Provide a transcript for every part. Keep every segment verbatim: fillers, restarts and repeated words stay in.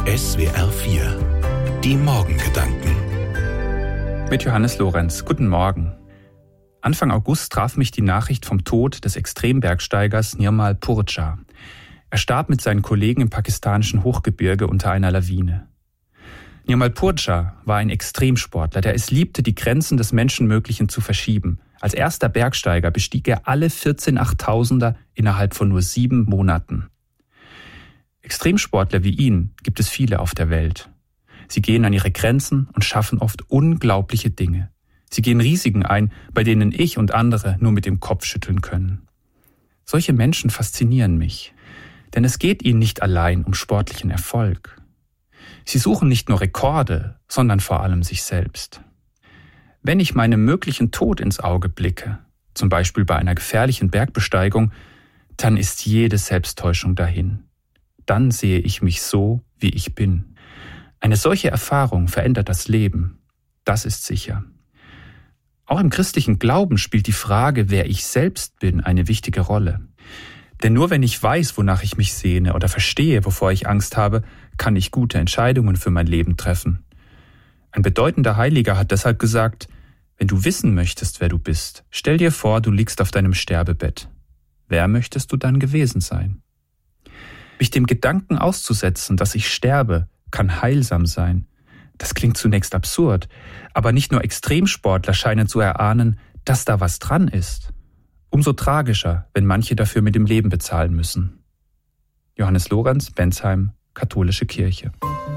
S W R vier. Die Morgengedanken. Mit Johannes Lorenz. Guten Morgen. Anfang August traf mich die Nachricht vom Tod des Extrembergsteigers Nirmal Purja. Er starb mit seinen Kollegen im pakistanischen Hochgebirge unter einer Lawine. Nirmal Purja war ein Extremsportler, der es liebte, die Grenzen des Menschenmöglichen zu verschieben. Als erster Bergsteiger bestieg er alle vierzehn Achttausender innerhalb von nur sieben Monaten. Extremsportler wie ihn gibt es viele auf der Welt. Sie gehen an ihre Grenzen und schaffen oft unglaubliche Dinge. Sie gehen Risiken ein, bei denen ich und andere nur mit dem Kopf schütteln können. Solche Menschen faszinieren mich, denn es geht ihnen nicht allein um sportlichen Erfolg. Sie suchen nicht nur Rekorde, sondern vor allem sich selbst. Wenn ich meinem möglichen Tod ins Auge blicke, zum Beispiel bei einer gefährlichen Bergbesteigung, dann ist jede Selbsttäuschung dahin. Dann sehe ich mich so, wie ich bin. Eine solche Erfahrung verändert das Leben. Das ist sicher. Auch im christlichen Glauben spielt die Frage, wer ich selbst bin, eine wichtige Rolle. Denn nur wenn ich weiß, wonach ich mich sehne oder verstehe, wovor ich Angst habe, kann ich gute Entscheidungen für mein Leben treffen. Ein bedeutender Heiliger hat deshalb gesagt, wenn du wissen möchtest, wer du bist, stell dir vor, du liegst auf deinem Sterbebett. Wer möchtest du dann gewesen sein? Mich dem Gedanken auszusetzen, dass ich sterbe, kann heilsam sein. Das klingt zunächst absurd, aber nicht nur Extremsportler scheinen zu erahnen, dass da was dran ist. Umso tragischer, wenn manche dafür mit dem Leben bezahlen müssen. Johannes Lorenz, Bensheim, Katholische Kirche.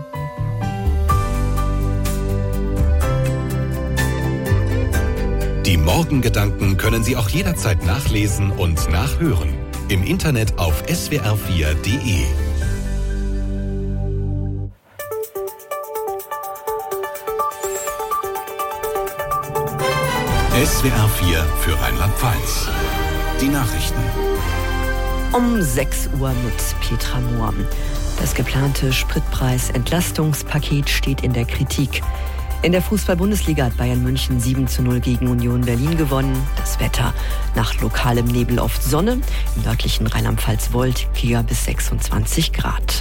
Die Morgengedanken können Sie auch jederzeit nachlesen und nachhören. Im Internet auf S W R vier Punkt de. S W R vier für Rheinland-Pfalz. Die Nachrichten. Um sechs Uhr mit Petra Mohr. Das geplante Spritpreis-Entlastungspaket steht in der Kritik. In der Fußball-Bundesliga hat Bayern München sieben zu null gegen Union Berlin gewonnen. Das Wetter: nach lokalem Nebel oft Sonne, im nördlichen Rheinland-Pfalz wolkiger bis sechsundzwanzig Grad.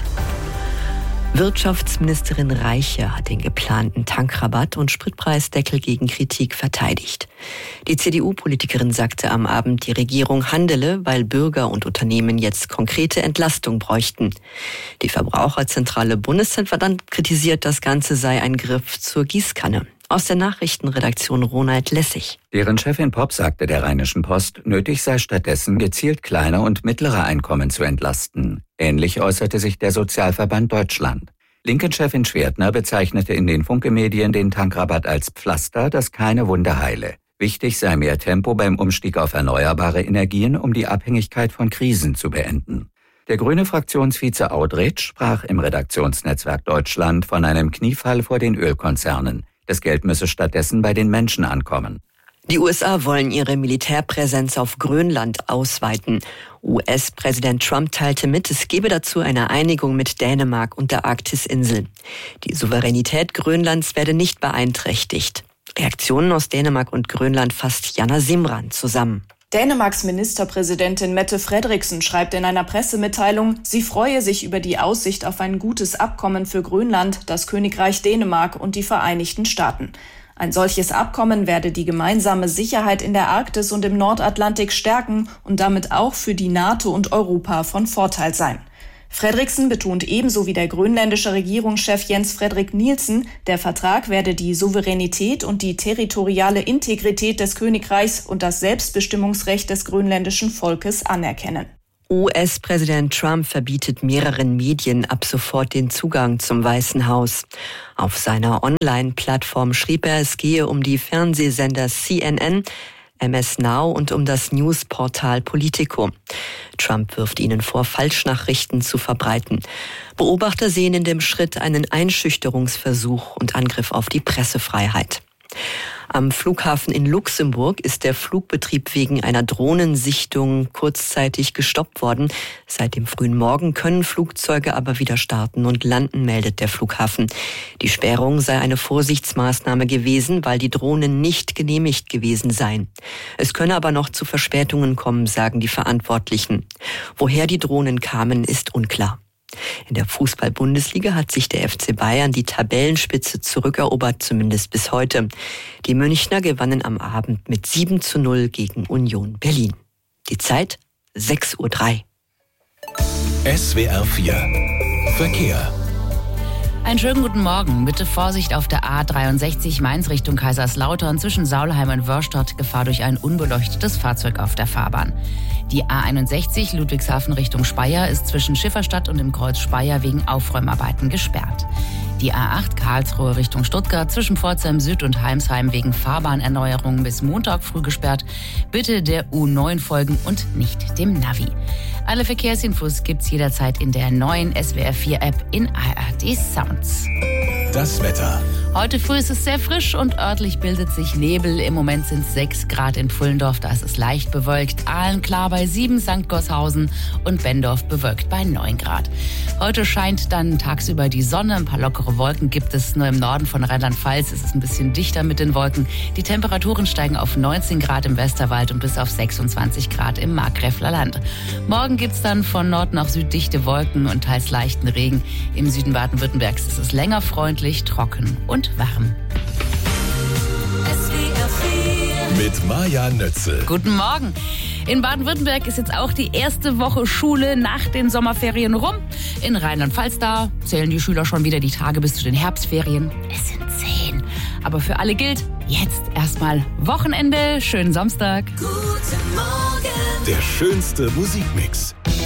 Wirtschaftsministerin Reiche hat den geplanten Tankrabatt und Spritpreisdeckel gegen Kritik verteidigt. Die C D U-Politikerin sagte am Abend, die Regierung handele, weil Bürger und Unternehmen jetzt konkrete Entlastung bräuchten. Die Verbraucherzentrale Bundeszentralverband kritisiert, das Ganze sei ein Griff zur Gießkanne. Aus der Nachrichtenredaktion Ronald Lessig. Deren Chefin Popp sagte der Rheinischen Post, nötig sei stattdessen gezielt kleine und mittlere Einkommen zu entlasten. Ähnlich äußerte sich der Sozialverband Deutschland. Linken-Chefin Schwertner bezeichnete in den Funke-Medien den Tankrabatt als Pflaster, das keine Wunde heile. Wichtig sei mehr Tempo beim Umstieg auf erneuerbare Energien, um die Abhängigkeit von Krisen zu beenden. Der grüne Fraktionsvize Audretsch sprach im Redaktionsnetzwerk Deutschland von einem Kniefall vor den Ölkonzernen. Das Geld müsse stattdessen bei den Menschen ankommen. Die U S A wollen ihre Militärpräsenz auf Grönland ausweiten. U S-Präsident Trump teilte mit, es gebe dazu eine Einigung mit Dänemark und der Arktisinsel. Die Souveränität Grönlands werde nicht beeinträchtigt. Reaktionen aus Dänemark und Grönland fasst Jana Simran zusammen. Dänemarks Ministerpräsidentin Mette Frederiksen schreibt in einer Pressemitteilung, sie freue sich über die Aussicht auf ein gutes Abkommen für Grönland, das Königreich Dänemark und die Vereinigten Staaten. Ein solches Abkommen werde die gemeinsame Sicherheit in der Arktis und im Nordatlantik stärken und damit auch für die NATO und Europa von Vorteil sein. Frederiksen betont ebenso wie der grönländische Regierungschef Jens Frederik Nielsen, der Vertrag werde die Souveränität und die territoriale Integrität des Königreichs und das Selbstbestimmungsrecht des grönländischen Volkes anerkennen. U S-Präsident Trump verbietet mehreren Medien ab sofort den Zugang zum Weißen Haus. Auf seiner Online-Plattform schrieb er, es gehe um die Fernsehsender C N N, M S Now und um das Newsportal Politico. Trump wirft ihnen vor, Falschnachrichten zu verbreiten. Beobachter sehen in dem Schritt einen Einschüchterungsversuch und Angriff auf die Pressefreiheit. Am Flughafen in Luxemburg ist der Flugbetrieb wegen einer Drohnensichtung kurzzeitig gestoppt worden. Seit dem frühen Morgen können Flugzeuge aber wieder starten und landen, meldet der Flughafen. Die Sperrung sei eine Vorsichtsmaßnahme gewesen, weil die Drohnen nicht genehmigt gewesen seien. Es könne aber noch zu Verspätungen kommen, sagen die Verantwortlichen. Woher die Drohnen kamen, ist unklar. In der Fußball-Bundesliga hat sich der F C Bayern die Tabellenspitze zurückerobert, zumindest bis heute. Die Münchner gewannen am Abend mit sieben zu null gegen Union Berlin. Die Zeit sechs Uhr drei. S W R vier Verkehr. Einen schönen guten Morgen. Bitte Vorsicht auf der A dreiundsechzig Mainz Richtung Kaiserslautern zwischen Saulheim und Wörstadt. Gefahr durch ein unbeleuchtetes Fahrzeug auf der Fahrbahn. Die A einundsechzig Ludwigshafen Richtung Speyer ist zwischen Schifferstadt und dem Kreuz Speyer wegen Aufräumarbeiten gesperrt. Die A acht Karlsruhe Richtung Stuttgart zwischen Pforzheim Süd und Heimsheim wegen Fahrbahnerneuerung bis Montag früh gesperrt. Bitte der U neun folgen und nicht dem Navi. Alle Verkehrsinfos gibt's jederzeit in der neuen S W R vier App in A R D Sounds. Das Wetter. Heute früh ist es sehr frisch und örtlich bildet sich Nebel. Im Moment sind es sechs Grad in Pfullendorf, da ist es leicht bewölkt. Aalen klar bei sieben, Sankt Goshausen und Bendorf bewölkt bei neun Grad. Heute scheint dann tagsüber die Sonne. Ein paar lockere Wolken gibt es nur im Norden von Rheinland-Pfalz. Es ist ein bisschen dichter mit den Wolken. Die Temperaturen steigen auf neunzehn Grad im Westerwald und bis auf sechsundzwanzig Grad im Markgräfler Land. Morgen gibt es dann von Nord nach Süd dichte Wolken und teils leichten Regen. Im Süden Baden-Württembergs ist es länger freundlich, trocken und warm. Mit Maja Nötzel. Guten Morgen. In Baden-Württemberg ist jetzt auch die erste Woche Schule nach den Sommerferien rum. In Rheinland-Pfalz da zählen die Schüler schon wieder die Tage bis zu den Herbstferien. Es sind zehn. Aber für alle gilt jetzt erstmal Wochenende. Schönen Samstag. Guten Morgen. Der schönste Musikmix.